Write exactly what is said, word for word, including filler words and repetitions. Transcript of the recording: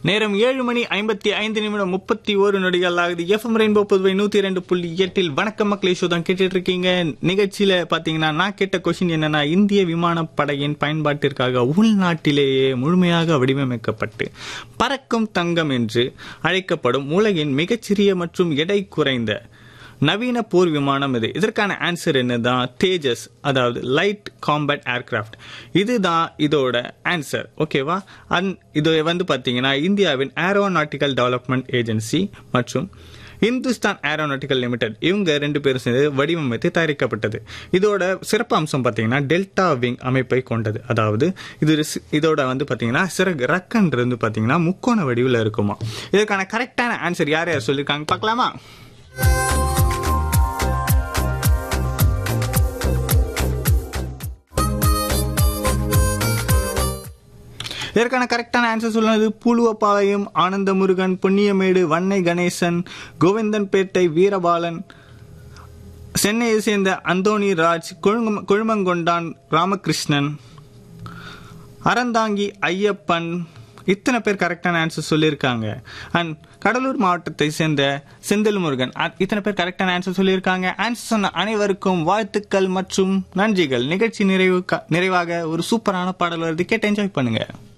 நேரம் ஏழு மணி ஐம்பத்தி ஐந்து நிமிடம் முப்பத்தி ஒரு நொடிகள் ஆகுது. எஃப்எம் ரெயின்போ புதுவை நூத்தி இரண்டு புள்ளி எட்டில் வணக்கம் மக்களே ஷோ தான் கேட்டுட்டு இருக்கீங்க. நிகழ்ச்சியில பாத்தீங்கன்னா நான் கேட்ட கொஸ்டின் என்னன்னா, இந்திய விமானப்படையின் பயன்பாட்டிற்காக உள்நாட்டிலேயே முழுமையாக வடிவமைக்கப்பட்டு பறக்கும் தங்கம் என்று அழைக்கப்படும் உலகின் மிகச்சிறிய மற்றும் எடை குறைந்த நவீன போர் விமானம் இது. இதற்கான ஆன்சர் என்னதான்? தேஜஸ், அதாவது லைட் காம்பேட் ஏர்கிராஃப்ட். இதுதான் இதோட ஆன்சர். ஓகேவா? அந் இது வந்து பார்த்தீங்கன்னா இந்தியாவின் ஏரோநாட்டிக்கல் டெவலப்மெண்ட் ஏஜென்சி மற்றும் இந்துஸ்தான் ஏரோநாட்டிக்கல் லிமிடெட் இவங்க ரெண்டு பேரும் சேர்ந்து வடிவமைத்து தயாரிக்கப்பட்டது. இதோட சிறப்பு அம்சம் பார்த்தீங்கன்னா டெல்டா விங் அமைப்பை கொண்டது. அதாவது இது இதோட வந்து பார்த்தீங்கன்னா சிறகு ரக்கன்றது பார்த்தீங்கன்னா முக்கோண வடிவில் இருக்குமா. இதற்கான கரெக்டான ஆன்சர் யார் யார் சொல்லியிருக்காங்க பார்க்கலாமா? இதற்கான கரெக்டான ஆன்சர் சொன்னது பூலுவப்பாளையம் ஆனந்த முருகன், பொன்னியமேடு வன்னை கணேசன், கோவிந்தன்பேட்டை வீரபாலன், சென்னையை சேர்ந்த அந்தோணி ராஜ், கொழுமங்கொண்டான் ராமகிருஷ்ணன், அறந்தாங்கி ஐயப்பன். இத்தனை பேர் கரெக்டான ஆன்சர் சொல்லியிருக்காங்க. அண்ட் கடலூர் மாவட்டத்தை சேர்ந்த செந்தில் முருகன் இத்தனை பேர் கரெக்டான ஆன்சர் சொல்லியிருக்காங்க. ஆன்சர் சொன்ன அனைவருக்கும் வாழ்த்துக்கள் மற்றும் நன்றிகள். நிகழ்ச்சி நிறைவு நிறைவாக ஒரு சூப்பரான பாடல் வருது, கேட்டு என்ஜாய் பண்ணுங்க.